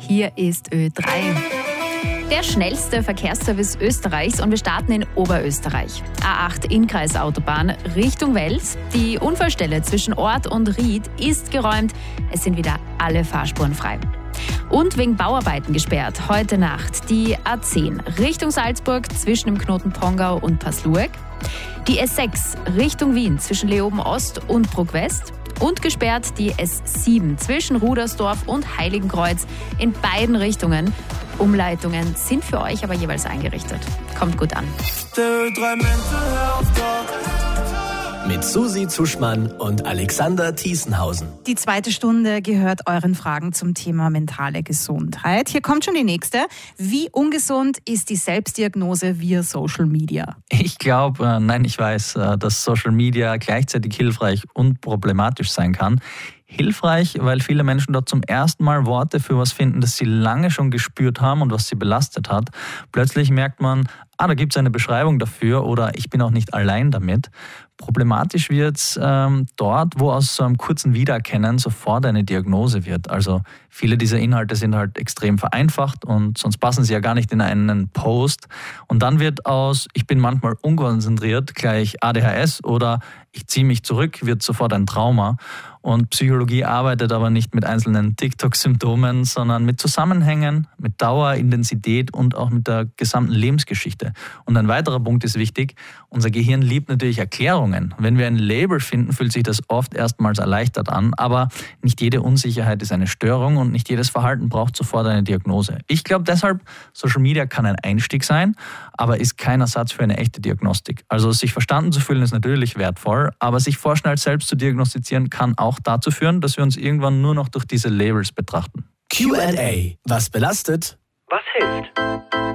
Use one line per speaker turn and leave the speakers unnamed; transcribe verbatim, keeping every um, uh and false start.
Hier ist Ö drei. Der schnellste Verkehrsservice Österreichs und wir starten in Oberösterreich. A acht Innkreisautobahn Richtung Wels. Die Unfallstelle zwischen Ort und Ried ist geräumt. Es sind wieder alle Fahrspuren frei. Und wegen Bauarbeiten gesperrt heute Nacht die A zehn Richtung Salzburg zwischen dem Knoten Pongau und Pasluek. Die S sechs Richtung Wien zwischen Leoben Ost und Bruck West. Und gesperrt die S sieben zwischen Rudersdorf und Heiligenkreuz in beiden Richtungen. Umleitungen sind für euch aber jeweils eingerichtet. Kommt gut an.
Mit Susi Zuschmann und Alexander Thiesenhausen.
Die zweite Stunde gehört euren Fragen zum Thema mentale Gesundheit. Hier kommt schon die nächste. Wie ungesund ist die Selbstdiagnose via Social Media?
Ich glaube, äh, nein, ich weiß, äh, dass Social Media gleichzeitig hilfreich und problematisch sein kann. Hilfreich, weil viele Menschen dort zum ersten Mal Worte für was finden, das sie lange schon gespürt haben und was sie belastet hat. Plötzlich merkt man, ah, da gibt es eine Beschreibung dafür oder ich bin auch nicht allein damit. Problematisch wird es ähm, dort, wo aus so einem kurzen Wiedererkennen sofort eine Diagnose wird. Also viele dieser Inhalte sind halt extrem vereinfacht und sonst passen sie ja gar nicht in einen Post. Und dann wird aus, ich bin manchmal unkonzentriert, gleich A D H S oder ich ziehe mich zurück, wird sofort ein Trauma. Und Psychologie arbeitet aber nicht mit einzelnen TikTok-Symptomen, sondern mit Zusammenhängen, mit Dauer, Intensität und auch mit der gesamten Lebensgeschichte. Und ein weiterer Punkt ist wichtig, unser Gehirn liebt natürlich Erklärungen. Wenn wir ein Label finden, fühlt sich das oft erstmals erleichtert an, aber nicht jede Unsicherheit ist eine Störung und nicht jedes Verhalten braucht sofort eine Diagnose. Ich glaube deshalb, Social Media kann ein Einstieg sein, aber ist kein Ersatz für eine echte Diagnostik. Also sich verstanden zu fühlen ist natürlich wertvoll, aber sich vorschnell selbst zu diagnostizieren kann auch dazu führen, dass wir uns irgendwann nur noch durch diese Labels betrachten.
Q and A. Was belastet?
Was hilft?